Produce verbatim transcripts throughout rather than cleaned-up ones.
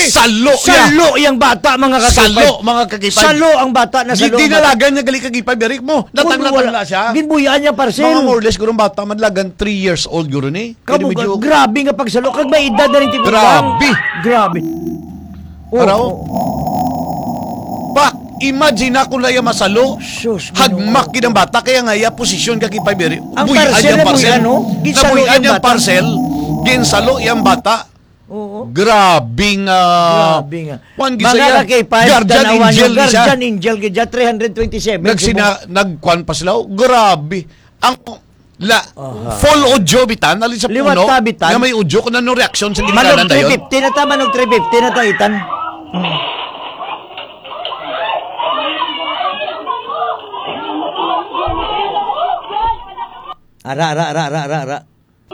Salo, Salo yang bata, mga kakipay. Salo, mga kakipay. Salo ang bata na Di, salo. di nalagan niya gali kagipay, berik mo. Natangla-tangla siya. Ginbuyan niya parcel. Mga more or less, gurong bata, madlagan three years old guro ni. Kamu, Medyo, grabe nga pagsalo. Kag may edad na rin tinulang. Grabe. Grabe. Oh, Araw? oh. Pak, imagine ako na yung masalo. Sus, Hagmak kinang bata, kaya nga yung posisyon kagipay, berik. Ang Buyan parcel yung na parcel. buyan, no? Ginsalo Nabuyan yung yung bata. parcel. Ginsalo yung bata. Oo. Grabing uh, Grabe nga. Juan Mga Gisaya, kakipay, Guardian tanawan Angel nyo, ni siya. Guardian Angel, gidya, three twenty-seven. Nagsina, nagkwan pa sila. Grabe. Ang la, full audio bitan, alin sa Liwat puno, ta, bitan. nga may audio, kung ano reaction sa Manog ginagalan na three yun. fifty na ta, manog three fifty na ta, itan. Hmm. Ara, ara, ara, ara, ara, ara.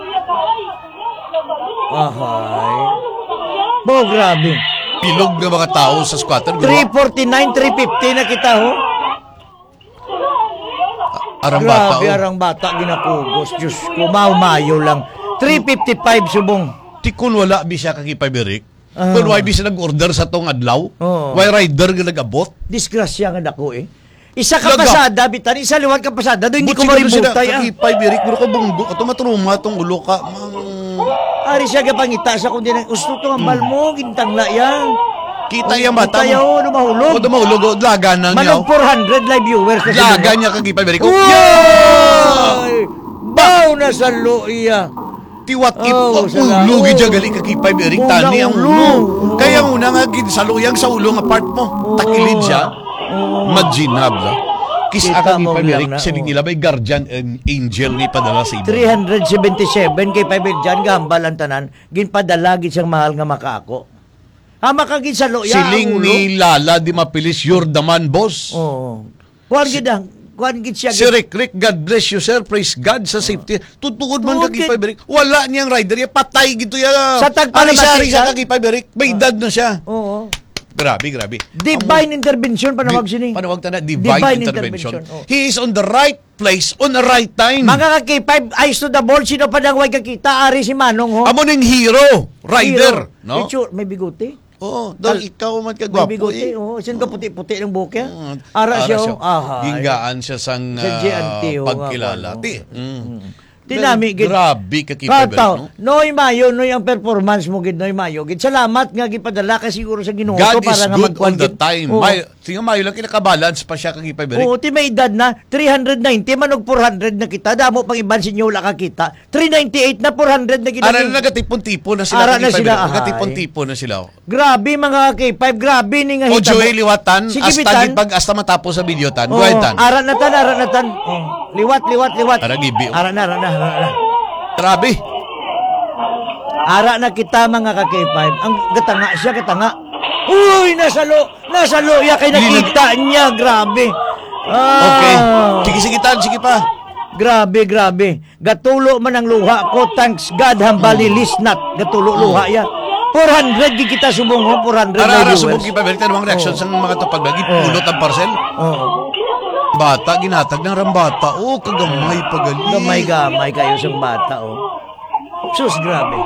Ahay. Bo, grabe. Pilog ng mga tao sa squatter. three forty-nine, three fifty na kita, ho. Arang bata. Grabe, oh. arang bata, ginapugos. Diyos ko, mayo lang. three fifty-five subong. Tikon wala bi siya kakipay berik. Ah. Kung why bi siya nag-order sa tong adlaw. Oo. Why rider nga nag-abot. Disgrasya nga dako eh. Isa ka Laga. pasada, bitan. Isa liwat ka pasada. Doon hindi ko maributay ah. Kakipay berik. Muro ka bunggo. Ito matruma tong ulo ka. Mang... Ari siya kapangita sa kundi na gusto to ang balmo. Gintangla yan. Kita yung bata Kita mo. yun, lumahulog. O dumahulog. O laga na niya. Manog four hundred live viewers. kasi Laga dito. niya kakipay berik. Uy! Baw na sa luiya. Tiwat it Oh, oh, salamat. ulo gidya gali kakipay berik Unang tani ang ulo. ulo. Kaya una nga ginsaluyang sa ulo nga part mo. Takilid siya. Majinab la. Kis Kita akang mo ipaberik lang na, sining oh. nila may guardian and angel ni padala sa iba. three seventy-seven kay Pabel dyan, gambal ang tanan. Ginpadala gid siyang mahal nga makako. Hama ka gid sa luya. Siling ang ulo. ni Lala di mapilis you're the man boss. Oo. Kuan gid ang kuan gid siya. Si Rick Rick, God bless you sir. Praise God sa safety. Tutukod man Tuod kakipay berik. Wala niyang rider ya patay gito ya. Sa tagpa na Ari-sari matika. sa kakipay berik. May edad na siya. Oo. Grabe, grabe. Divine intervention panawag sini. Panawag ta na divine, Divine intervention. intervention, oh. He is on the right place on the right time. Mga ka-K five, eyes to the ball, sino pa nang way kakita? Ari si Manong, ho? Amo ning hero, rider, Hero. no? Itsura, may bigote. Oo, dahil ikaw man May kagwapo bigote, eh. oh. Sino ka puti-puti ng buhok, ya? Mm, Ara siya, siya. oh. Aha. Ginggaan siya sang Sa uh, G N T, oh, pagkilala. nga, Ti. oh. Mm. Dinami, gid. Grabe kakipay Kataw, no? noy mayo, noy ang performance mo, gid, noy mayo. Gid, salamat nga, gipadala ka siguro sa Ginoo God to is para nga good magkuhan, all the gid. time. Oo. May, tinga mayo lang kinakabalance pa siya kakipay berik. Oo, ti may edad na, three ninety, manog four hundred na kita. Damo pang iban sinyo wala ka kita. three ninety-eight na four hundred na kita. Ara na nagatipon-tipo na sila. Ara na kakipay sila, berik. ahay. Nagatipon-tipo na sila. oh. Grabe mga K five, grabe ni nga O hitabo. Joey liwatan, Sige, hasta bitan. gid pag hasta matapos sa video tan. Oo, Go ahead tan. Ara na tan, ara na tan. Oh. Liwat, liwat, liwat. Ara, gibi. Ara na, ara na, ara na. Grabe. Ara na kita mga ka-K five. Ang gatanga siya, gatanga. Uy, nasalo, nasalo. Ya kay nakita niya, grabe. Ah, Okay. Sige, sige tan, sige pa. Grabe, grabe. Gatulo man ang luha ko. Thanks God, hambali lisnat. Gatulo luha ya. four hundred gid kita subong ho, four hundred Ara, na ara, viewers. subok ipa berik tanong reaction Oo. sa mga to pagbagi Oo. pulot ang parcel. Oo. Bata ginatag ng rambata. Oh, kagamay pagali. Gamay-gamay kayo sa bata, oh. Sus, grabe.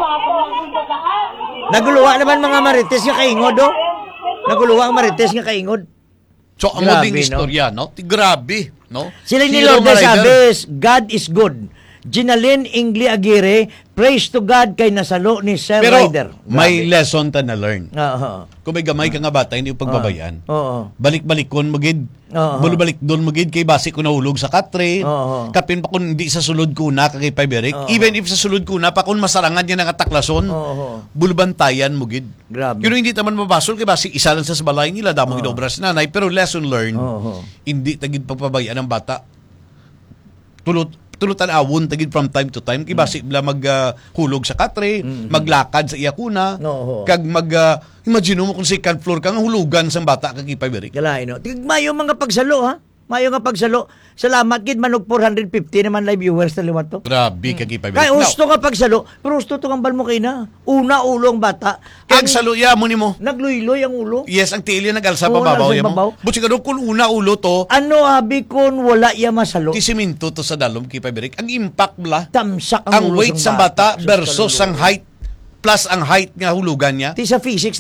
Naguluwa naman mga marites nga kaingod, oh. Naguluwa ang marites nga kaingod. So, ang Grabe, moding no? istorya, no? Ti- Grabe, no? Sila ni Hero Lourdes Rider. Sabes, God is good. Ginalyn Ingli Aguirre, praise to God kay nasalo ni Sir Pero Rider. may lesson ta na learn. Oo. Kung may gamay ka nga bata, hindi yung pagbabayan. Oo. Balik-balikon magid. Oo. Bulubalik doon magid kay basi ko nahulog sa katre. Oo. Kapin pa kung hindi sa sulod kuna kay Paiberik. Oo. Even if sa sulod kuna pa kung masarangan niya ng ataklason. Oo. Bulubantayan magid. Grabe. Yun hindi naman mabasol kay basi isa lang sa balay nila damo ginobras nanay pero lesson learned. Oo. Hindi tagid pagpabayaan ng bata. Tulot tulutan awon tagid from time to time kay basi bla mag uh, hulog sa katre, maglakad sa iyakuna, Oo. kag mag uh, imagine mo kung second floor ka nga hulugan sa bata kag Paiberik. Galain, no? Tig- Mayo mga pagsalo, ha? Mayo nga pagsalo. Salamat, gid manog four fifty naman live viewers na liwat to. Grabe kag Paiberik. Kaya gusto nga pagsalo, pero gusto to kang balmo kay na. Una, ulong bata. Kag Ang saluya mo nimo. nagluyloy ang ulo. Yes, ang tiil yan nag-alsa Oo, pa babaw nagsa yan babaw. mo. But siguro kung una ulo to, Ano abi kon wala iya masalo? tisiminto to sa dalom kay Paiberik. Ang impact bla, Tamsak ang, ang ulo weight sang sa bata Sus, versus kaluluwa. ang height plus ang height nga hulugan niya. Ti sa physics